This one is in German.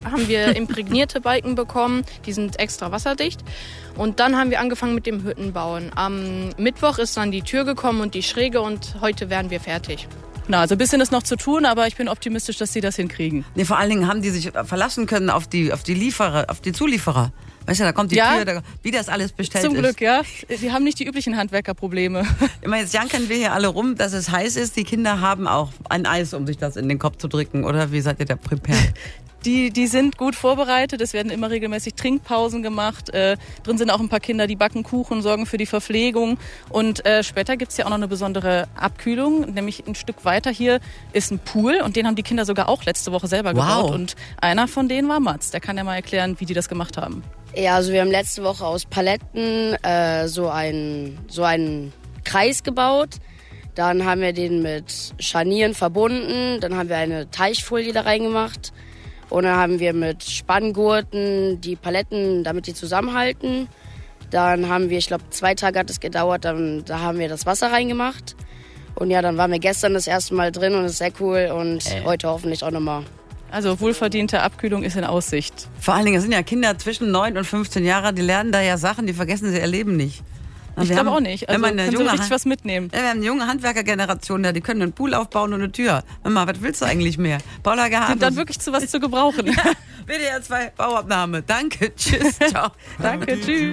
haben wir imprägnierte Balken bekommen. Die sind extra wasserdicht. Und dann haben wir angefangen mit dem Hüttenbauen. Am Mittwoch ist dann die Tür gekommen und die Schräge und heute werden wir fertig. Na, also ein bisschen ist noch zu tun, aber ich bin optimistisch, dass sie das hinkriegen. Nee, vor allen Dingen haben die sich verlassen können auf die Zulieferer. Weißt du, da kommt die Tür, wie das alles bestellt ist. Zum Glück, ja. Sie haben nicht die üblichen Handwerkerprobleme. Immer jetzt jankern wir hier alle rum, dass es heiß ist. Die Kinder haben auch ein Eis, um sich das in den Kopf zu drücken. Oder wie seid ihr da prepared? Die sind gut vorbereitet. Es werden immer regelmäßig Trinkpausen gemacht. Drin sind auch ein paar Kinder, die backen Kuchen, sorgen für die Verpflegung. Und später gibt's ja auch noch eine besondere Abkühlung. Nämlich ein Stück weiter hier ist ein Pool. Und den haben die Kinder sogar auch letzte Woche selber gebaut. Und einer von denen war Mats. Der kann ja mal erklären, wie die das gemacht haben. Ja, also wir haben letzte Woche aus Paletten so einen Kreis gebaut. Dann haben wir den mit Scharnieren verbunden. Dann haben wir eine Teichfolie da reingemacht. Und dann haben wir mit Spanngurten die Paletten, damit die zusammenhalten. Dann haben wir, ich glaube 2 Tage hat es gedauert, da haben wir das Wasser reingemacht. Und ja, dann waren wir gestern das erste Mal drin und es ist sehr cool und heute hoffentlich auch nochmal. Also wohlverdiente Abkühlung ist in Aussicht. Vor allen Dingen, es sind ja Kinder zwischen 9 und 15 Jahren, die lernen da ja Sachen, die vergessen sie ihr Leben nicht. Ich glaube auch nicht. Also können sie richtig was mitnehmen. Ja, wir haben eine junge Handwerkergeneration, die können einen Pool aufbauen und eine Tür. Mama, was willst du eigentlich mehr? Paula Gehabe. Sind dann wirklich zu was zu gebrauchen. Ja, WDR 2 Bauabnahme. Danke, tschüss, ciao. Danke, tschüss.